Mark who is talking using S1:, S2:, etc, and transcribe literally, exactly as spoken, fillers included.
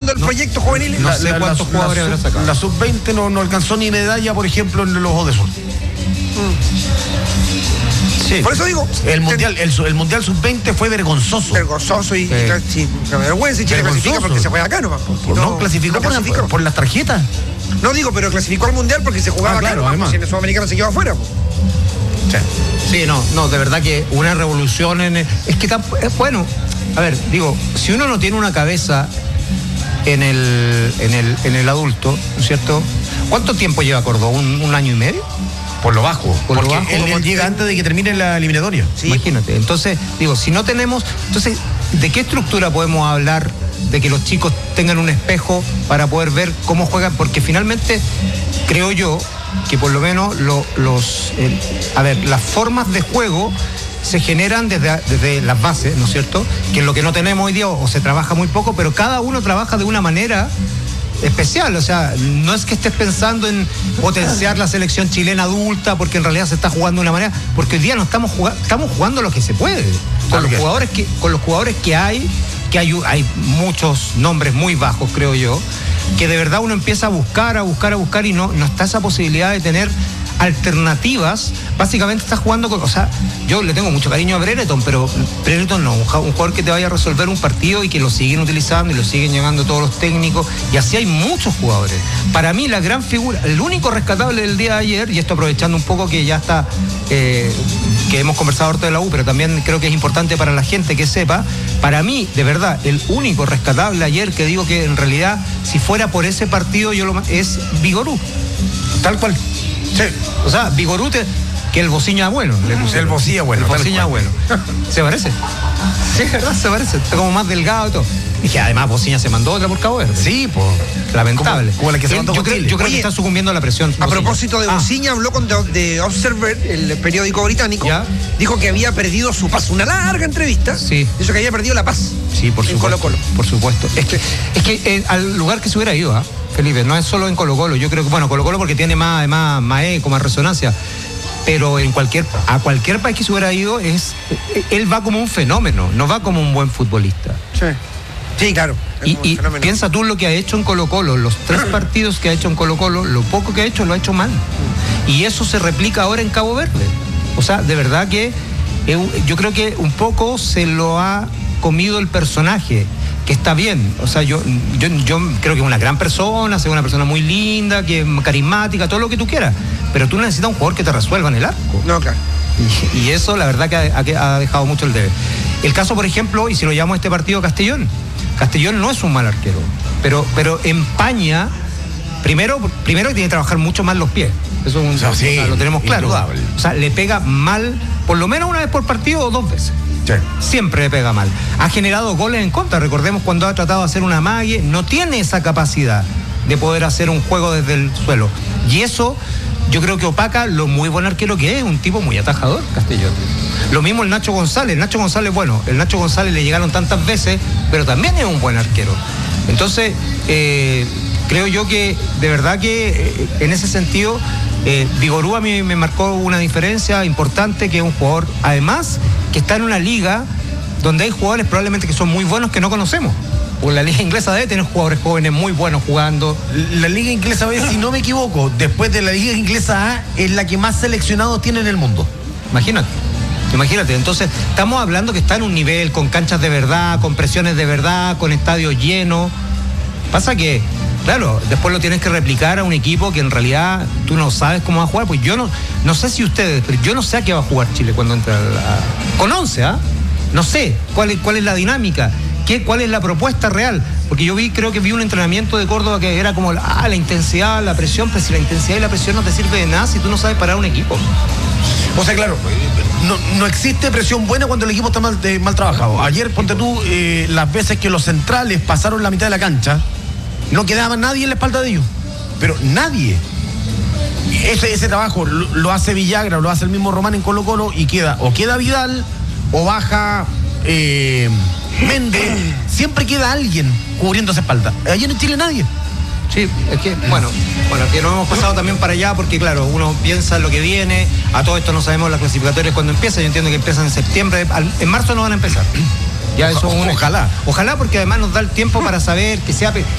S1: del
S2: no,
S1: proyecto juvenil.
S2: No
S1: la,
S2: sé
S1: la,
S2: cuántos
S1: la,
S2: jugadores
S1: la,
S2: habrá sacado.
S3: La sub veinte no, no alcanzó ni medalla, por ejemplo, en los Odesur.
S1: Sí. Por eso digo.
S3: El mundial, el, el mundial sub veinte fue vergonzoso.
S1: Vergonzoso y,
S3: sí.
S1: y, y vergüenza y Chile clasifica porque se juega acá nomás.
S3: No, no clasificó, no clasificó. Por, por las tarjetas.
S1: No digo, pero clasificó al mundial porque se jugaba ah, claro, acá nomás, si en el Sudamericano se quedó afuera.
S2: Sí. sí, no, no, de verdad que una revolución en el, es que es bueno, a ver, digo, si uno no tiene una cabeza en el, en el, en el adulto, ¿no es cierto? ¿Cuánto tiempo lleva Córdoba? ¿Un, un año y medio?
S3: Por lo bajo,
S2: por
S3: porque
S2: lo bajo,
S3: él, él llega antes de que termine la eliminatoria.
S2: Sí. Imagínate, entonces, digo, si no tenemos, entonces, ¿de qué estructura podemos hablar de que los chicos tengan un espejo para poder ver cómo juegan? Porque finalmente, creo yo, que por lo menos lo, los, eh, a ver, las formas de juego se generan desde, desde las bases, ¿no es cierto? Que es lo que no tenemos hoy día, o, o se trabaja muy poco, pero cada uno trabaja de una manera especial, o sea, no es que estés pensando en potenciar la selección chilena adulta porque en realidad se está jugando de una manera, porque hoy día no estamos jugando, estamos jugando lo que se puede, con los jugadores que, con los jugadores que hay, que hay, hay muchos nombres muy bajos, creo yo, que de verdad uno empieza a buscar, a buscar, a buscar y no, no está esa posibilidad de tener alternativas. Básicamente está jugando con, o sea, yo le tengo mucho cariño a Brereton, pero Brereton no, un jugador que te vaya a resolver un partido y que lo siguen utilizando y lo siguen llegando todos los técnicos, y así hay muchos jugadores. Para mí la gran figura, el único rescatable del día de ayer, y esto aprovechando un poco que ya está, eh, que hemos conversado ahorita de la U, pero también creo que es importante para la gente que sepa, para mí, de verdad, el único rescatable ayer, que digo que en realidad, si fuera por ese partido, yo lo, es Vigorú.
S3: Tal cual.
S2: Sí. O sea, Vigorú te, que el bociña bueno. Le
S3: el bocilla bueno.
S2: El bociña bueno. ¿Se parece? Sí, es verdad, se parece. Está como más delgado y todo. Y que además Bociña se mandó otra por Cabo Verde.
S3: Sí, pues.
S2: Lamentable.
S3: Como, como la que se mandó
S2: yo, creo, yo creo
S1: Oye,
S2: que está sucumbiendo a la presión.
S1: A Bociña. Propósito de Bociña, ah. habló con The, The Observer, el periódico británico. ¿Ya? Dijo que había perdido su paz. Una larga entrevista.
S2: Sí.
S1: Dijo que había perdido la paz.
S2: Sí, por
S1: en
S2: supuesto.
S1: Colo-Colo.
S2: Por supuesto. Es que, es que eh, al lugar que se hubiera ido, ¿ah? ¿eh? Felipe, no es solo en Colo-Colo. Yo creo que, bueno, Colo-Colo porque tiene más, además, más eco, más resonancia. Pero en cualquier, a cualquier país que se hubiera ido, es, él va como un fenómeno, no va como un buen futbolista.
S1: Sí. Sí, claro.
S2: Y, y piensa tú lo que ha hecho en Colo-Colo, los tres partidos que ha hecho en Colo-Colo, lo poco que ha hecho lo ha hecho mal. Y eso se replica ahora en Cabo Verde. O sea, de verdad que eh, yo creo que un poco se lo ha comido el personaje, que está bien. O sea, yo, yo, yo creo que es una gran persona, es una persona muy linda, que es carismática, todo lo que tú quieras. Pero tú necesitas un jugador que te resuelva en el arco.
S1: No, claro.
S2: Y, y eso, la verdad, que ha, ha dejado mucho el debe. El caso, por ejemplo, y si lo llamo a este partido, Castellón. Castellón no es un mal arquero, pero, pero empaña, primero, primero que tiene que trabajar mucho más los pies. Eso es un, no, sí, o sea, lo tenemos claro. Indudable. O sea, le pega mal, por lo menos una vez por partido o dos veces. Sí. Siempre le pega mal. Ha generado goles en contra. Recordemos cuando ha tratado de hacer una mague, no tiene esa capacidad de poder hacer un juego desde el suelo. Y eso, yo creo que opaca lo muy buen arquero que es, un tipo muy atajador, Castellón. Lo mismo el Nacho González. El Nacho González, bueno, el Nacho González le llegaron tantas veces, pero también es un buen arquero. Entonces, eh, creo yo que, de verdad que, eh, en ese sentido, eh, Vigorú a mí me marcó una diferencia importante, que es un jugador, además, que está en una liga donde hay jugadores probablemente que son muy buenos que no conocemos. Porque la liga inglesa debe tener jugadores jóvenes muy buenos jugando.
S3: La liga inglesa B, si no me equivoco, después de la liga inglesa A, es la que más seleccionados tiene en el mundo.
S2: Imagínate. Imagínate, entonces estamos hablando que está en un nivel con canchas de verdad, con presiones de verdad, con estadios llenos. Pasa que, claro, después lo tienes que replicar a un equipo que en realidad tú no sabes cómo va a jugar. Pues yo no, no sé si ustedes, pero yo no sé a qué va a jugar Chile cuando entra a, con once, ¿ah? ¿eh? No sé cuál es, cuál es la dinámica, qué, cuál es la propuesta real. Porque yo vi, creo que vi un entrenamiento de Córdoba que era como ah, la intensidad, la presión, pero si la intensidad y la presión no te sirve de nada si tú no sabes parar un equipo.
S3: O sea, claro, no, no existe presión buena cuando el equipo está mal, de, mal trabajado. Ayer, ponte tú, eh, las veces que los centrales pasaron la mitad de la cancha, no quedaba nadie en la espalda de ellos. Pero nadie. Ese, ese trabajo lo, lo hace Villagra, lo hace el mismo Román en Colo-Colo y queda, o queda Vidal, o baja eh, Méndez. Siempre queda alguien cubriendo esa espalda. Ayer en Chile nadie.
S2: Sí, es que, bueno, bueno, que nos hemos pasado también para allá porque, claro, uno piensa en lo que viene, a todo esto no sabemos las clasificatorias cuando empiezan, yo entiendo que empiezan en septiembre, en marzo no van a empezar. Ya eso
S3: Ojalá.
S2: Ojalá, porque además nos da el tiempo para saber que sea